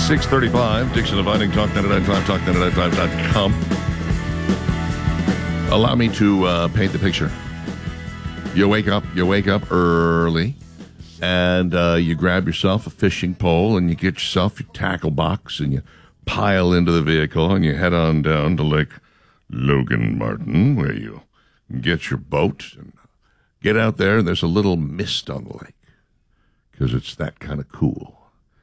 6:35, Dixon Inviting, Talk 99.5, talk99.5.com. Allow me to paint the picture. You wake up early, and you grab yourself a fishing pole, and you get yourself your tackle box, and you pile into the vehicle, and you head on down to Lake Logan Martin, where you get your boat and get out there, and there's a little mist on the lake, because it's that kind of cool.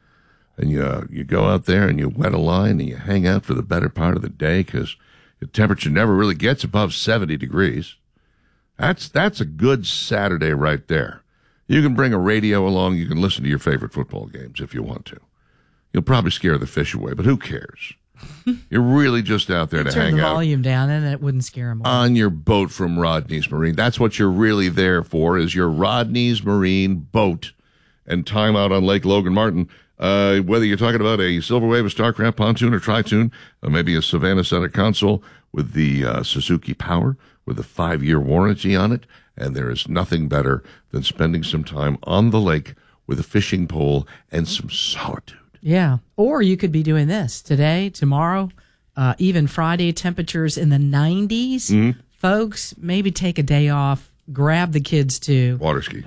And you go out there and you wet a line and you hang out for the better part of the day because the temperature never really gets above 70 degrees. That's a good Saturday right there. You can bring a radio along. You can listen to your favorite football games if you want to. You'll probably scare the fish away, but who cares? You're really just out there to hang out. Turn the volume down and it wouldn't scare them away. On your boat from Rodney's Marine. That's what you're really there for, is your Rodney's Marine boat and time out on Lake Logan Martin. Whether you're talking about a Silver Wave, a Starcraft pontoon, or Tritoon, maybe a Savannah Center console with the Suzuki Power with a 5-year warranty on it, and there is nothing better than spending some time on the lake with a fishing pole and some solitude. Yeah, or you could be doing this today, tomorrow, even Friday, temperatures in the 90s. Mm-hmm. Folks, maybe take a day off. Grab the kids to water ski,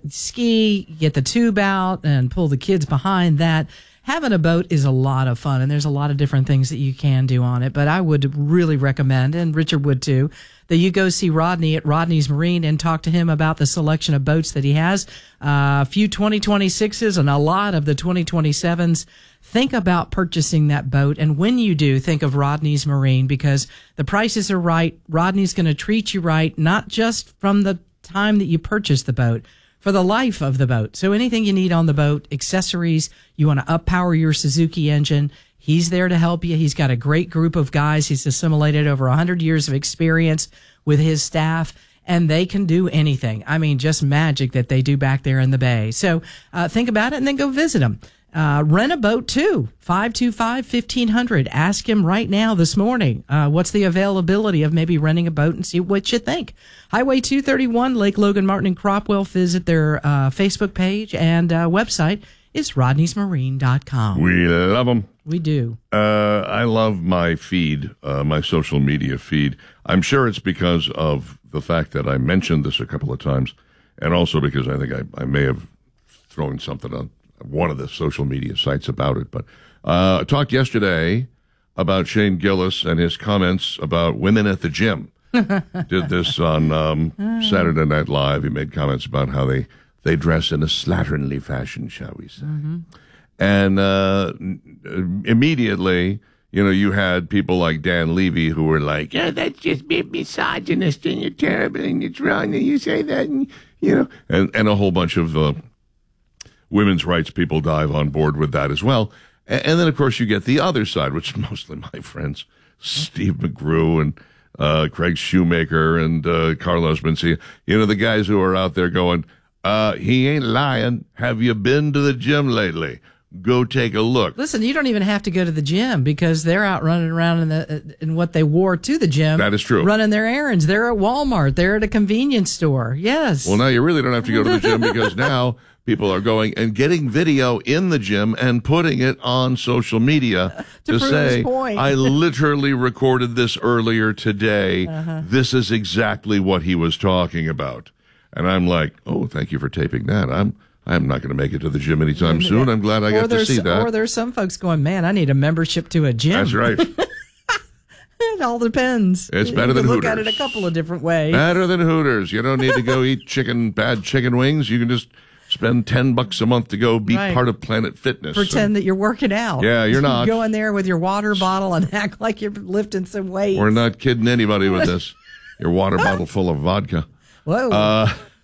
ski, get the tube out and pull the kids behind that. Having a boat is a lot of fun, and there's a lot of different things that you can do on it. But I would really recommend, and Richard would too, that you go see Rodney at Rodney's Marine and talk to him about the selection of boats that he has. A few 2026s and a lot of the 2027s. Think about purchasing that boat. And when you do, think of Rodney's Marine, because the prices are right. Rodney's going to treat you right, not just from the time that you purchase the boat, for the life of the boat. So anything you need on the boat, accessories, you want to up-power your Suzuki engine, he's there to help you. He's got a great group of guys. He's assimilated over 100 years of experience with his staff, and they can do anything. I mean, just magic that they do back there in the bay. So think about it and then go visit them. Rent a boat too, 525-1500. Ask him right now this morning, what's the availability of maybe renting a boat, and see what you think. Highway 231, Lake Logan Martin and Cropwell. Visit their Facebook page, and website is rodneysmarine.com. We love them. We do. I love my feed, my social media feed. I'm sure it's because of the fact that I mentioned this a couple of times, and also because I think I may have thrown something on one of the social media sites about it. But I talked yesterday about Shane Gillis and his comments about women at the gym. Did this on Saturday Night Live. He made comments about how they dress in a slatternly fashion, shall we say. Mm-hmm. And immediately, you had people like Dan Levy who were like, yeah, that's just being misogynist, and you're terrible, and it's wrong, and you say that, and, and a whole bunch of women's rights people dive on board with that as well. And then, of course, you get the other side, which is mostly my friends, Steve McGrew and Craig Shoemaker and Carlos Mencia. The guys who are out there going, he ain't lying. Have you been to the gym lately? Go take a look. Listen, you don't even have to go to the gym, because they're out running around in what they wore to the gym. That is true. Running their errands. They're at Walmart. They're at a convenience store. Yes. Well, now you really don't have to go to the gym, because now people are going and getting video in the gym and putting it on social media to say, I literally recorded this earlier today. Uh-huh. This is exactly what he was talking about. And I'm like, oh, thank you for taping that. I'm not going to make it to the gym anytime soon. I'm glad I got to see that. Or there's some folks going, man, I need a membership to a gym. That's right. It all depends. It's better than Hooters. Look at it a couple of different ways. Better than Hooters. You don't need to go eat bad chicken wings. You can just spend $10 a month to go be part of Planet Fitness. Pretend that you're working out. Yeah, you're not. You go in there with your water bottle and act like you're lifting some weights. We're not kidding anybody with this. Your water bottle full of vodka. Whoa.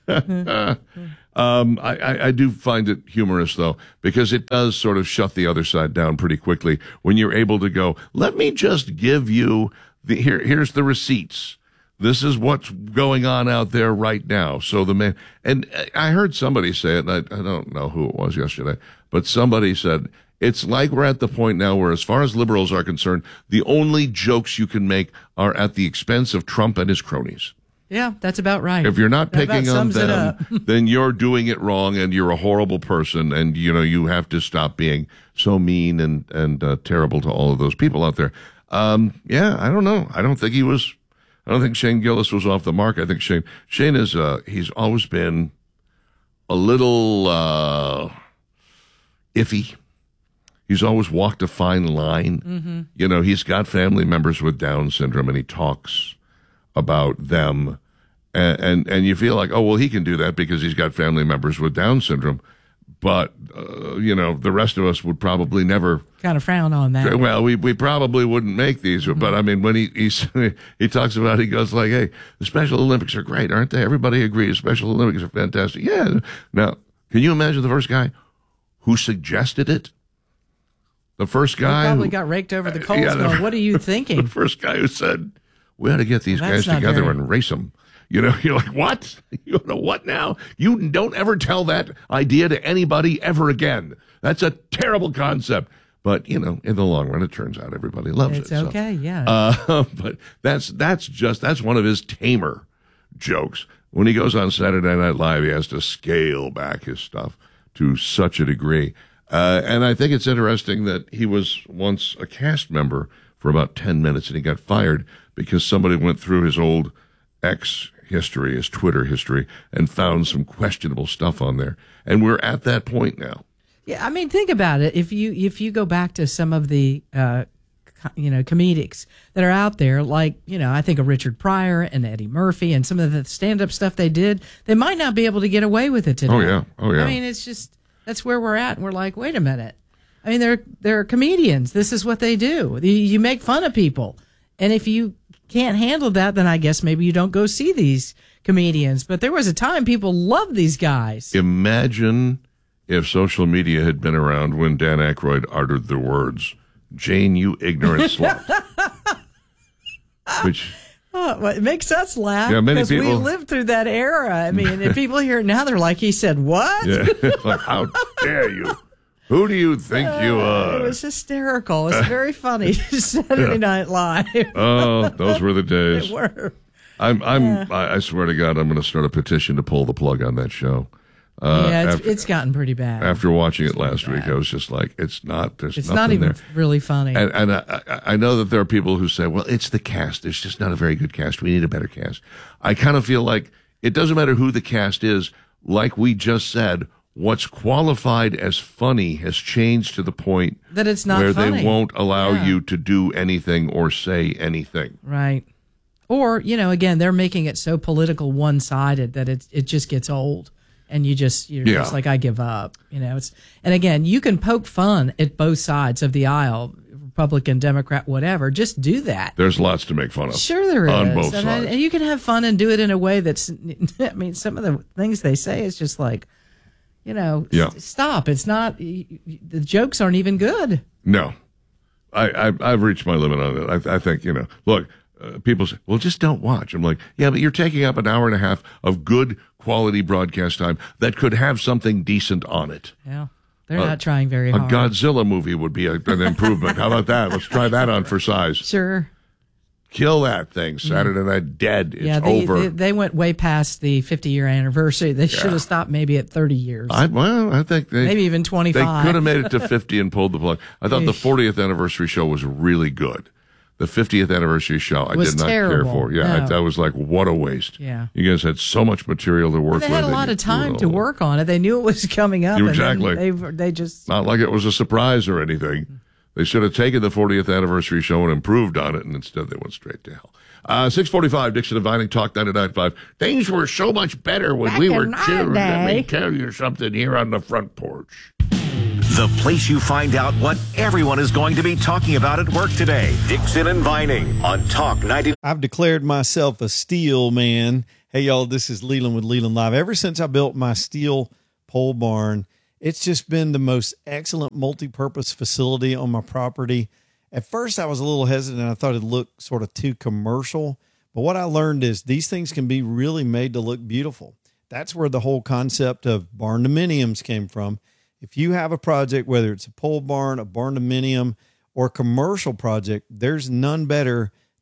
I do find it humorous, though, because it does sort of shut the other side down pretty quickly when you're able to go, let me just give you here's the receipts. This is what's going on out there right now. So the man, and I heard somebody say it, and I don't know who it was yesterday, but somebody said, it's like we're at the point now where, as far as liberals are concerned, the only jokes you can make are at the expense of Trump and his cronies. Yeah, that's about right. If you're not That about picking on sums it up. them, then you're doing it wrong, and you're a horrible person, and you have to stop being so mean and terrible to all of those people out there. Yeah, I don't know. I don't think Shane Gillis was off the mark. I think Shane is he's always been a little iffy. He's always walked a fine line. Mm-hmm. He's got family members with Down syndrome, and he talks about them. And you feel like, oh, well, he can do that because he's got family members with Down syndrome. But, the rest of us would probably never kind of frown on that. Well, we probably wouldn't make these. Mm-hmm. But, I mean, when he talks about it, he goes like, hey, the Special Olympics are great, aren't they? Everybody agrees. Special Olympics are fantastic. Yeah. Now, can you imagine the first guy who suggested it? The first guy probably got raked over the coals going, what are you thinking? The first guy who said, we ought to get these guys together and race them. You're like, what? You know what now? You don't ever tell that idea to anybody ever again. That's a terrible concept. But, in the long run, it turns out everybody loves it. It's okay, yeah. But that's one of his tamer jokes. When he goes on Saturday Night Live, he has to scale back his stuff to such a degree. And I think it's interesting that he was once a cast member for about 10 minutes, and he got fired because somebody went through his old X history, his Twitter history, and found some questionable stuff on there. And we're at that point now. Yeah, I mean, think about it. If you go back to some of the comedics that are out there, like I think of Richard Pryor and Eddie Murphy and some of the stand-up stuff they did, they might not be able to get away with it today. Oh yeah. I mean, it's just that's where we're at, and we're like, wait a minute. I mean, they're comedians. This is what they do. You make fun of people, and if you can't handle that, then I guess maybe you don't go see these comedians. But there was a time people loved these guys. Imagine if social media had been around when Dan Aykroyd uttered the words, "Jane, you ignorant slut." Which well, it makes us laugh because we lived through that era. I mean, if people hear it now, they're like, he said what? Yeah. Like, how dare you? Who do you think you are? It was hysterical. It was very funny. Saturday Night Live. Oh, those were the days. They were. I swear to God, I'm going to start a petition to pull the plug on that show. It's gotten pretty bad. After watching it last week, I was just like, it's not even there. Really funny. And I know that there are people who say, well, it's the cast. It's just not a very good cast. We need a better cast. I kind of feel like it doesn't matter who the cast is. Like we just said, what's qualified as funny has changed to the point that it's not where funny. They won't allow you to do anything or say anything. Right. Or, again, they're making it so political one-sided that it just gets old. And you're just like, I give up. And again, you can poke fun at both sides of the aisle, Republican, Democrat, whatever. Just do that. There's lots to make fun of. Sure there on is. Both sides. And you can have fun and do it in a way that's, I mean, some of the things they say is just like, stop. It's not, the jokes aren't even good. No. I've reached my limit on it. I think, look, people say, well, just don't watch. I'm like, yeah, but you're taking up an hour and a half of good quality broadcast time that could have something decent on it. Yeah. They're not trying very hard. A Godzilla movie would be an improvement. How about that? Let's try that on for size. Sure. Kill that thing. Saturday Night Dead. It's over. They went way past the 50-year anniversary. They should have stopped maybe at 30 years. I think maybe even 25. They could have made it to 50 and pulled the plug. I thought the 40th anniversary show was really good. The 50th anniversary show, I did not care for. Yeah, I was like, what a waste. Yeah. You guys had so much material to work with. They had a lot of time to work on it. They knew it was coming up. Exactly. They just... Not like it was a surprise or anything. They should have taken the 40th anniversary show and improved on it, and instead they went straight to hell. 645, Dixon and Vining, Talk 99.5. Things were so much better when we were children. Let me tell you something here on the front porch. The place you find out what everyone is going to be talking about at work today. Dixon and Vining on Talk 90. I've declared myself a steel man. Hey, y'all, this is Leland with Leland Live. Ever since I built my steel pole barn, it's just been the most excellent multi-purpose facility on my property. At first, I was a little hesitant. I thought it looked sort of too commercial. But what I learned is these things can be really made to look beautiful. That's where the whole concept of barn-dominiums came from. If you have a project, whether it's a pole barn, a barn-dominium, or a commercial project, there's none better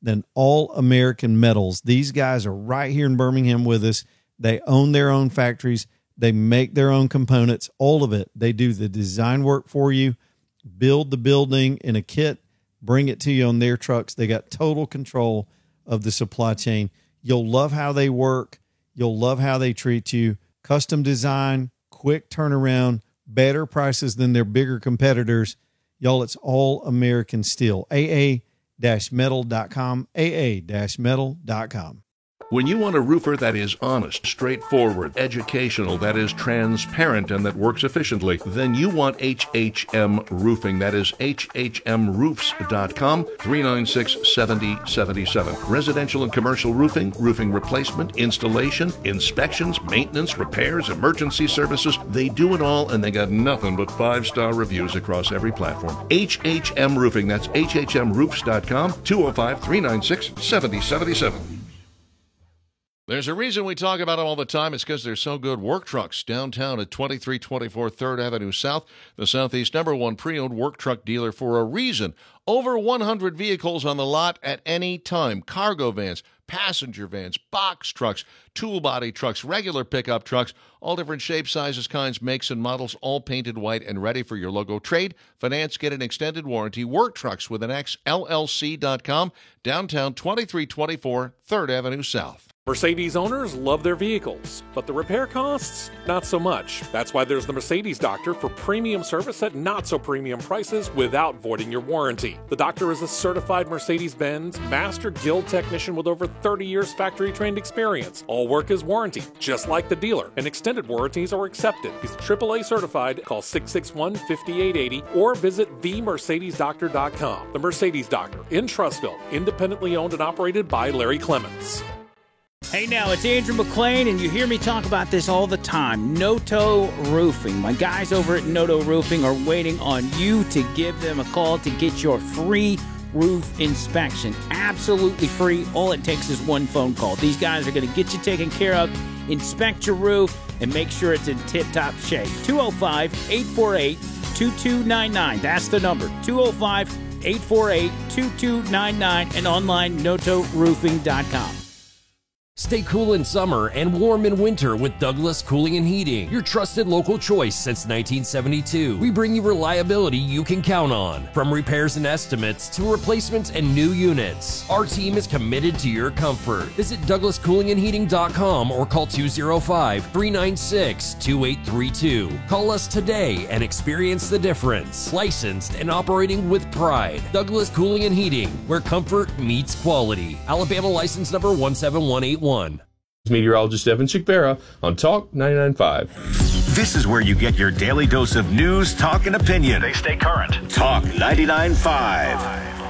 than All American Metals. These guys are right here in Birmingham with us. They own their own factories. They make their own components, all of it. They do the design work for you, build the building in a kit, bring it to you on their trucks. They got total control of the supply chain. You'll love how they work. You'll love how they treat you. Custom design, quick turnaround, better prices than their bigger competitors. Y'all, it's All American Steel. AA-metal.com, AA-metal.com. When you want a roofer that is honest, straightforward, educational, that is transparent, and that works efficiently, then you want HHM Roofing. That is HHMroofs.com, 396-7077. Residential and commercial roofing, roofing replacement, installation, inspections, maintenance, repairs, emergency services. They do it all, and they got nothing but 5-star reviews across every platform. HHM Roofing. That's HHMroofs.com, 205-396-7077. There's a reason we talk about them all the time. It's because they're so good. Work Trucks, downtown at 2324 3rd Avenue South, the Southeast #1 pre-owned work truck dealer for a reason. Over 100 vehicles on the lot at any time. Cargo vans, passenger vans, box trucks, tool body trucks, regular pickup trucks, all different shapes, sizes, kinds, makes, and models, all painted white and ready for your logo. Trade, finance, get an extended warranty. Work Trucks with an X, LLC.com, downtown 2324 3rd Avenue South. Mercedes owners love their vehicles, but the repair costs, not so much. That's why there's the Mercedes Doctor for premium service at not so premium prices without voiding your warranty. The Doctor is a certified Mercedes-Benz Master Guild technician with over 30 years factory trained experience. All work is warranty, just like the dealer, and extended warranties are accepted. He's AAA certified. Call 661-5880 or visit themercedesdoctor.com. The Mercedes Doctor in Trussville, independently owned and operated by Larry Clements. Hey now, it's Andrew McLean, and you hear me talk about this all the time. Noto Roofing. My guys over at Noto Roofing are waiting on you to give them a call to get your free roof inspection. Absolutely free. All it takes is one phone call. These guys are going to get you taken care of, inspect your roof, and make sure it's in tip-top shape. 205-848-2299. That's the number. 205-848-2299 and online notoroofing.com. Stay cool in summer and warm in winter with Douglas Cooling and Heating, your trusted local choice since 1972. We bring you reliability you can count on. From repairs and estimates to replacements and new units, our team is committed to your comfort. Visit DouglasCoolingandHeating.com or call 205-396-2832. Call us today and experience the difference. Licensed and operating with pride. Douglas Cooling and Heating, where comfort meets quality. Alabama license number 17181. Meteorologist Evan Chickbera on Talk 99.5. This is where you get your daily dose of news, talk, and opinion. They stay current. Talk 99.5.